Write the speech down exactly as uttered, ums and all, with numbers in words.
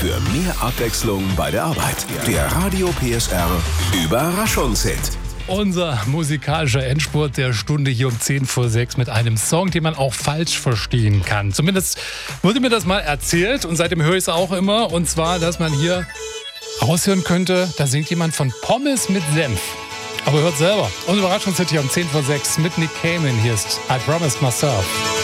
Für mehr Abwechslung bei der Arbeit. Der Radio P S R Überraschungshit. Unser musikalischer Endspurt der Stunde hier um zehn vor sechs mit einem Song, den man auch falsch verstehen kann. Zumindest wurde mir das mal erzählt und seitdem höre ich es auch immer. Und zwar, dass man hier raushören könnte, da singt jemand von Pommes mit Senf. Aber hört selber. Unser Überraschungshit hier um zehn vor sechs mit Nick Cayman. Hier ist I Promised Myself.